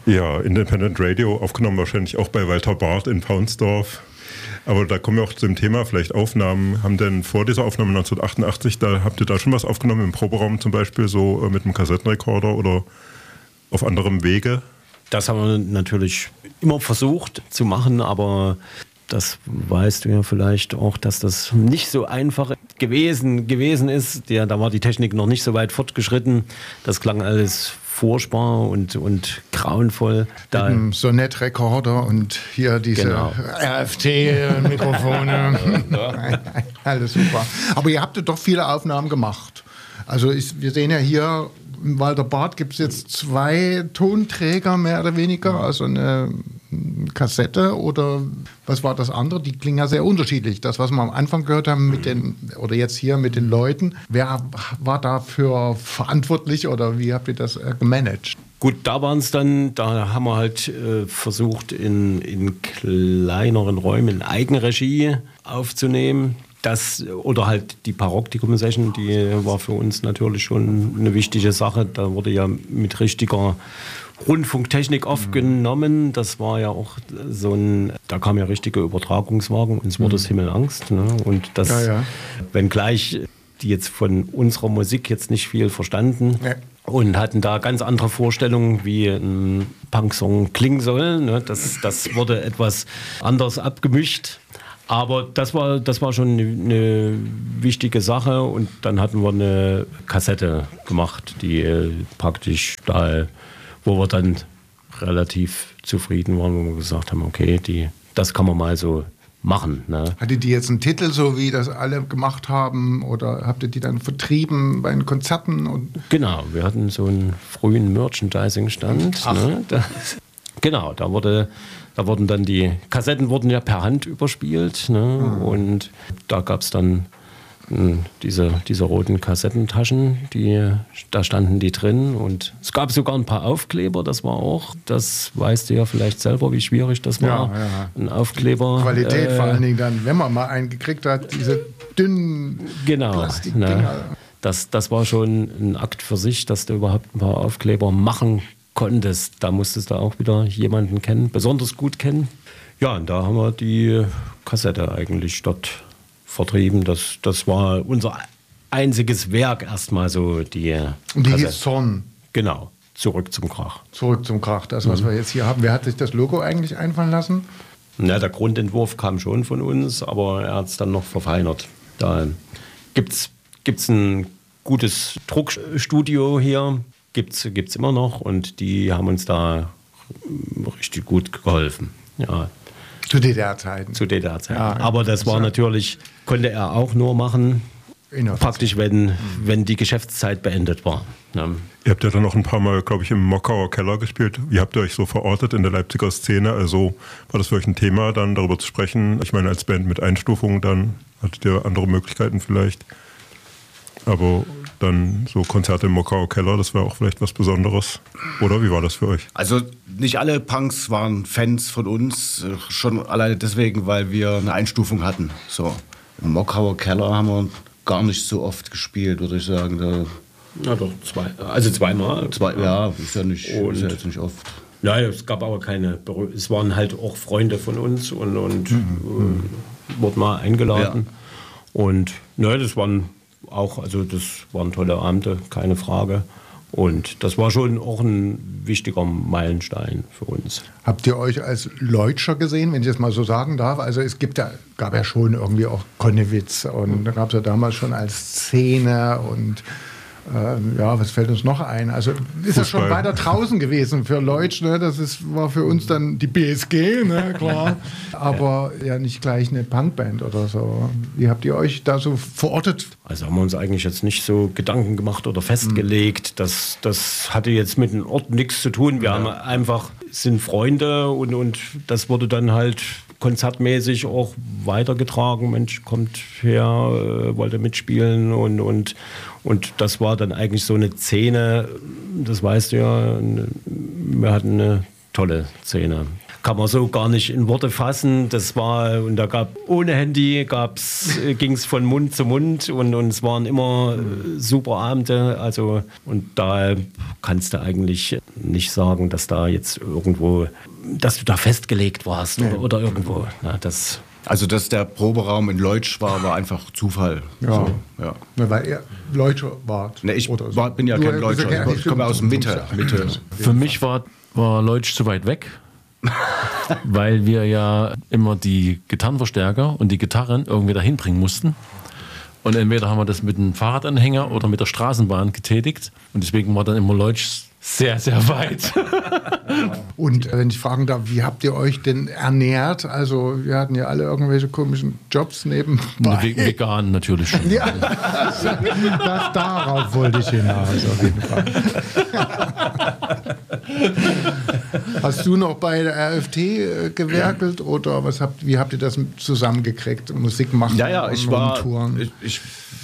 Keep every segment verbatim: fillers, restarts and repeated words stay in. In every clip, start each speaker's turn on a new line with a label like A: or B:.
A: Ja, Independent Radio, aufgenommen wahrscheinlich auch bei Walter Barth in Paunsdorf. Aber da kommen wir auch zum Thema, vielleicht Aufnahmen. Haben denn vor dieser Aufnahme neunzehnhundertachtundachtzig, da habt ihr da schon was aufgenommen, im Proberaum zum Beispiel, so mit einem Kassettenrekorder oder auf anderem Wege?
B: Das haben wir natürlich immer versucht zu machen, aber das weißt du ja vielleicht auch, dass das nicht so einfach gewesen, gewesen ist. Ja, da war die Technik noch nicht so weit fortgeschritten. Das klang alles furchtbar und, und grauenvoll.
C: Da mit einem Sonett-Rekorder und hier diese genau. R F T-Mikrofone. Alles super. Aber ihr habt doch viele Aufnahmen gemacht. Also ich, wir sehen ja hier, im Walter Barth gibt es jetzt zwei Tonträger mehr oder weniger, also eine Kassette oder was war das andere? Die klingen ja sehr unterschiedlich. Das, was wir am Anfang gehört haben mit den, oder jetzt hier mit den Leuten, wer war dafür verantwortlich oder wie habt ihr das äh, gemanagt?
B: Gut, da waren es dann, da haben wir halt äh, versucht, in, in kleineren Räumen in Eigenregie aufzunehmen. Das, oder halt die Praktikum-Session, die war für uns natürlich schon eine wichtige Sache. Da wurde ja mit richtiger Rundfunktechnik aufgenommen. Das war ja auch so ein, da kam ja richtige Übertragungswagen, uns wurde es Himmelangst. Ne? Und das, ja, ja. wenngleich die jetzt von unserer Musik jetzt nicht viel verstanden ja. und hatten da ganz andere Vorstellungen, wie ein Punksong klingen soll. Ne? Das, das wurde etwas anders abgemischt. Aber das war, das war schon eine, eine wichtige Sache und dann hatten wir eine Kassette gemacht, die äh, praktisch da, wo wir dann relativ zufrieden waren, wo wir gesagt haben, okay, die, das kann man mal so machen. Ne?
C: Hattet die jetzt einen Titel, so wie das alle gemacht haben, oder habt ihr die dann vertrieben bei den Konzerten? Und
B: genau, wir hatten so einen frühen Merchandising-Stand. Ne? Das, genau, da wurde... Da wurden dann die Kassetten wurden ja per Hand überspielt, ne? Mhm. Und da gab es dann mh, diese, diese roten Kassettentaschen, die, da standen die drin und es gab sogar ein paar Aufkleber, das war auch, das weißt du ja vielleicht selber, wie schwierig das war, ja, ja. Ein Aufkleber.
C: Qualität äh, vor allen Dingen dann, wenn man mal einen gekriegt hat, diese dünnen
B: genau,
C: Plastikdinger.
B: Ne? Das, das war schon ein Akt für sich, dass du überhaupt ein paar Aufkleber machen konntest. Da musstest du auch wieder jemanden kennen, besonders gut kennen. Ja, und da haben wir die Kassette eigentlich dort vertrieben. Das, das war unser einziges Werk erstmal so, die
C: Und die hieß Zorn.
B: Genau, zurück zum Krach.
C: Zurück zum Krach, das, was mhm. wir jetzt hier haben. Wer hat sich das Logo eigentlich einfallen lassen?
B: Na, der Grundentwurf kam schon von uns, aber er hat es dann noch verfeinert. Da gibt es ein gutes Druckstudio hier, Gibt's, gibt's immer noch und die haben uns da richtig gut geholfen. Ja.
C: Zu D D R-Zeiten.
B: Zu D D R-Zeiten. Ja, aber das war natürlich, konnte er auch nur machen, praktisch, wenn, wenn die Geschäftszeit beendet war. Ja.
A: Ihr habt ja dann noch ein paar Mal, glaube ich, im Mockauer Keller gespielt. Wie habt ihr euch so verortet in der Leipziger Szene? Also war das für euch ein Thema, dann darüber zu sprechen? Ich meine, als Band mit Einstufungen, dann hattet ihr andere Möglichkeiten vielleicht. Aber dann so Konzerte im Mockauer Keller, das wäre auch vielleicht was Besonderes. Oder wie war das für euch?
D: Also nicht alle Punks waren Fans von uns, schon alleine deswegen, weil wir eine Einstufung hatten. So, im Mockauer Keller haben wir gar nicht so oft gespielt, würde ich sagen. Da
B: Na doch, zwei, also zweimal.
D: Zwei, ja, ist ja, nicht, ist ja jetzt nicht oft.
B: Ja, es gab aber keine, es waren halt auch Freunde von uns und, und mhm. äh, wurden mal eingeladen. Ja. Und ne, das waren auch, also das waren tolle Abende, keine Frage. Und das war schon auch ein wichtiger Meilenstein für uns.
C: Habt ihr euch als Leutscher gesehen, wenn ich das mal so sagen darf? Also es gibt ja, gab ja schon irgendwie auch Konnewitz und da gab es ja damals schon als Szene und äh, ja, was fällt uns noch ein? Also ist das schon weiter draußen gewesen für Leutsch, ne? Das ist, war für uns dann die B S G, ne? Klar, aber ja nicht gleich eine Punkband oder so. Wie habt ihr euch da so verortet?
B: Also haben wir uns eigentlich jetzt nicht so Gedanken gemacht oder festgelegt. Mhm. Das, das hatte jetzt mit dem Ort nichts zu tun. Wir ja. haben einfach, sind Freunde und, und das wurde dann halt konzertmäßig auch weitergetragen. Mensch, kommt her, äh, wollte mitspielen und, und, und das war dann eigentlich so eine Szene, das weißt du ja, wir hatten eine tolle Szene. kann man so gar nicht in Worte fassen. Das war, und da gab ohne Handy gab's, ging es von Mund zu Mund und, und es waren immer äh, super Abende. Also, und da kannst du eigentlich nicht sagen, dass da jetzt irgendwo, dass du da festgelegt warst oder, oder irgendwo. Na, das
D: Also, dass der Proberaum in Leutsch war, war einfach Zufall.
C: Ja.
D: So, ja.
C: Ne, weil ihr Leutscher wart.
D: Ne, ich
C: oder so.
D: war, bin ja
C: Du
D: kein
C: bist ja
D: Leutscher,
C: kein-
D: ich komme aus Mitte. Mitte.
E: Für mich war, war Leutsch zu weit weg, weil wir ja immer die Gitarrenverstärker und die Gitarren irgendwie dahin bringen mussten. Und entweder haben wir das mit einem Fahrradanhänger oder mit der Straßenbahn getätigt. Und deswegen war dann immer Leutsch sehr, sehr weit.
C: Und äh, wenn ich fragen darf, wie habt ihr euch denn ernährt? Also wir hatten ja alle irgendwelche komischen Jobs nebenbei.
E: Ve- Vegan natürlich schon.
C: Ja, das, das, darauf wollte ich hinaus, auf jeden Fall. Hast du noch bei der R F T äh, gewerkelt oder was habt, wie habt ihr das zusammengekriegt? Musik machen
D: Ja, ja, ich
C: und
D: war,
C: Touren?
D: ich, ich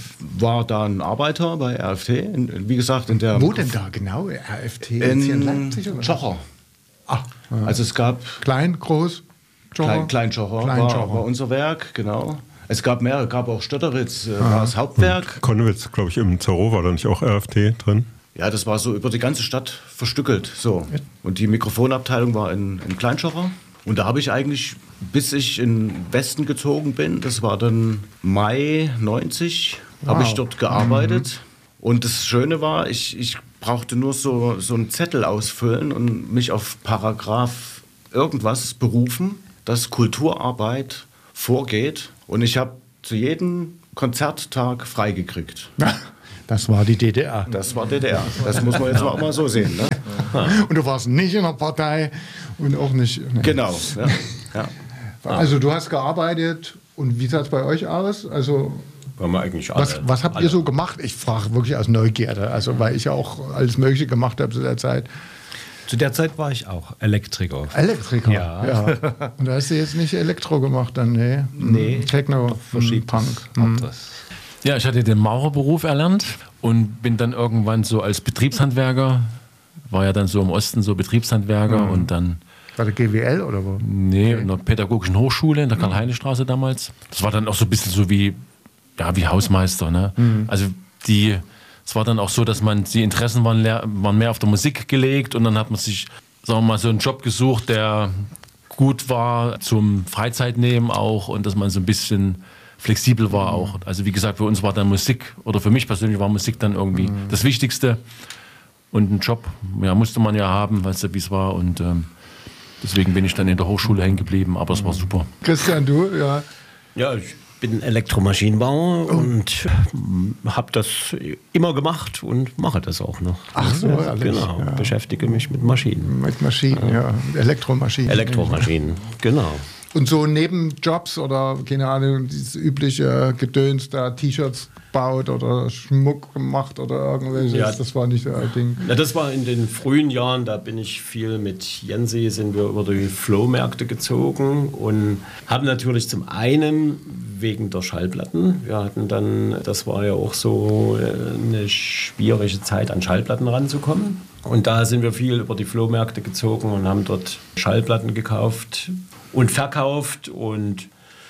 D: war da ein Arbeiter bei R F T. In, wie gesagt, in der.
C: Wo denn da genau? R F T? Ist hier in Leipzig? Oder?
D: Tschocher.
C: Ah,
D: Also es gab
C: klein, groß? Jocher?
D: Klein, Klein-Tschocher
C: Klein
D: war,
C: Jocher.
D: war unser Werk, genau. Es gab mehrere, gab auch Stötteritz, äh, war das Hauptwerk.
A: Konnewitz, glaube ich, im Zero war da nicht auch R F T drin?
D: Ja, das war so über die ganze Stadt verstückelt. So. Und die Mikrofonabteilung war in, in Kleinschocher. Und da habe ich eigentlich, bis ich in den Westen gezogen bin, das war dann Mai neunzig, habe ich dort gearbeitet. Und das Schöne war, ich, ich brauchte nur so, so einen Zettel ausfüllen und mich auf Paragraph irgendwas berufen, dass Kulturarbeit vorgeht. Und ich habe zu jedem Konzerttag freigekriegt.
C: Das war die D D R.
D: Das war D D R. Das muss man jetzt auch mal so sehen. Ne?
C: Und du warst nicht in der Partei und auch nicht. Nee.
D: Genau. Ja. Ja.
C: Also du hast gearbeitet und wie sah es bei euch aus? Also
B: waren wir eigentlich alle.
C: was, was habt
B: alle.
C: ihr so gemacht? Ich frage wirklich aus Neugierde, also weil ich ja auch alles Mögliche gemacht habe zu der Zeit.
F: Zu der Zeit war ich auch Elektriker.
C: Elektriker.
F: Ja.
C: ja. Und da hast du jetzt nicht Elektro gemacht dann, nee?
F: Nee,
C: Techno,
F: verschiebt
C: Punk.
F: anderes.
E: Ja, ich hatte den Maurerberuf erlernt und bin dann irgendwann so als Betriebshandwerker, war ja dann so im Osten so Betriebshandwerker
C: Mhm.
E: und dann,
C: War der G W L oder wo?
E: nee, in der Pädagogischen Hochschule in der Karl-Heine-Straße damals. Das war dann auch so ein bisschen so wie, ja, wie Hausmeister, ne? Also die, es war dann auch so, dass man, die Interessen waren, leer, waren mehr auf der Musik gelegt und dann hat man sich, sagen wir mal, so einen Job gesucht, der gut war zum Freizeitnehmen auch und dass man so ein bisschen flexibel war auch. Also wie gesagt, für uns war dann Musik, oder für mich persönlich war Musik dann irgendwie mhm. das Wichtigste. Und einen Job, ja, musste man ja haben, weißt du, wie es war. Und ähm, deswegen bin ich dann in der Hochschule hängen geblieben, aber es war super.
C: Christian, du? Ja.
B: Ja, ich bin Elektromaschinenbauer
C: Oh.
B: und habe das immer gemacht und mache das auch noch.
C: Ach so, ehrlich?
B: Genau,
C: Ja.
B: beschäftige mich mit Maschinen.
C: Mit Maschinen, ja. Elektromaschinen.
B: Elektromaschinen, genau.
C: Und so Nebenjobs oder, keine Ahnung, dieses übliche Gedöns da, T-Shirts baut oder Schmuck gemacht oder irgendwelches,
B: Ja.
C: das war nicht so ein Ding.
B: Ja, das war in den frühen Jahren, da bin ich viel mit Jensi, sind wir über die Flohmärkte gezogen und haben natürlich zum einen wegen der Schallplatten, wir hatten dann, das war ja auch so eine schwierige Zeit, an Schallplatten ranzukommen. Und da sind wir viel über die Flohmärkte gezogen und haben dort Schallplatten gekauft und verkauft und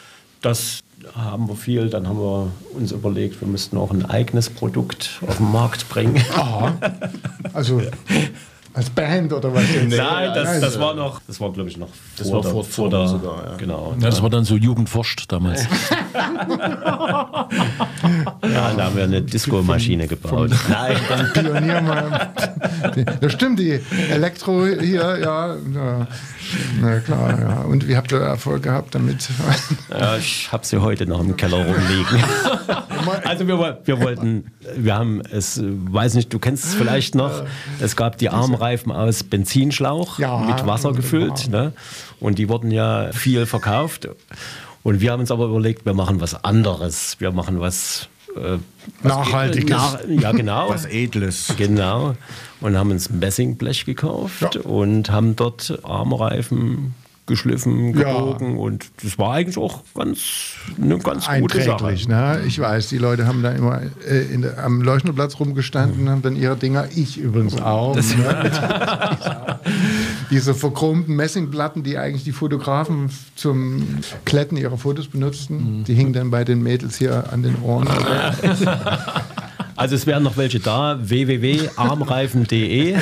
B: das haben wir viel. Dann haben wir uns überlegt, wir müssten auch ein eigenes Produkt auf den Markt bringen.
C: Aha. Also als Band oder was? Jetzt?
B: Nein, das,
C: Nein,
B: das war noch, das war glaube ich noch
D: Das
B: vor
D: war
B: der,
D: vor
B: vor der,
D: sogar, ja.
B: genau.
E: Ja, das war dann so Jugendforscht damals.
B: Ja, da haben wir eine Disco-Maschine gebaut. Nein,
C: Dann Pionier mal. Das stimmt, die Elektro hier, ja. ja. Na klar, ja. Und wie habt ihr Erfolg gehabt damit?
B: ja, ich habe sie heute noch im Keller rumliegen. Also wir, woll- wir wollten, wir haben es, weiß nicht, du kennst es vielleicht noch, es gab die Armreifen aus Benzinschlauch
C: Ja,
B: mit Wasser gefüllt, ne? Und die wurden ja viel verkauft. Und wir haben uns aber überlegt, wir machen was anderes. Wir machen was äh,
C: Nachhaltiges.
B: Nach, ja, genau.
D: Was Edles.
B: Genau. Und haben uns Messingblech gekauft
C: Ja.
B: und haben dort Armreifen geschliffen,
C: Ja.
B: gebogen. Und das war eigentlich auch ganz, eine ganz gute Sache.
C: Einträglich, ne? Ich weiß, die Leute haben da immer äh, in der, am Leuchtenplatz rumgestanden, haben dann ihre Dinger, ich übrigens auch. Ne? diese verchromten Messingplatten, die eigentlich die Fotografen zum Kletten ihrer Fotos benutzten, mhm. die hingen dann bei den Mädels hier an den Ohren.
B: Also es wären noch welche da, w w w punkt armreifen punkt de.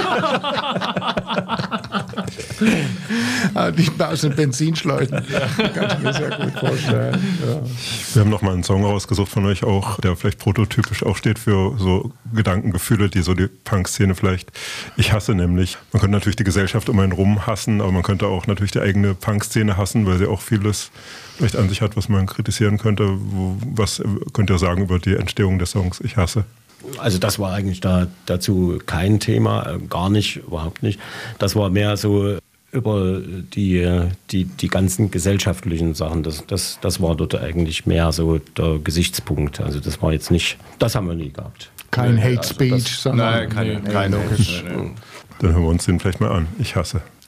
C: Nicht mehr aus den Benzinschleusen. Kann ich mir sehr gut vorstellen. Ja.
A: Wir haben noch mal einen Song rausgesucht von euch auch, der vielleicht prototypisch auch steht für so Gedankengefühle, die so die Punk-Szene vielleicht, ich hasse nämlich. Man könnte natürlich die Gesellschaft um einen rum hassen, aber man könnte auch natürlich die eigene Punk-Szene hassen, weil sie auch vieles vielleicht an sich hat, was man kritisieren könnte. Wo, was könnt ihr sagen über die Entstehung des Songs Ich hasse?
B: Also das war eigentlich da, dazu kein Thema, gar nicht, überhaupt nicht. Das war mehr so über die, die, die ganzen gesellschaftlichen Sachen. Das, das, das war dort eigentlich mehr so der Gesichtspunkt. Also das war jetzt nicht, das haben wir nie gehabt.
C: Kein Hate
D: also
C: Speech,
D: das,
C: sondern...
D: Nein, keine, keine.
A: Dann hören wir uns den vielleicht mal an. Ich hasse.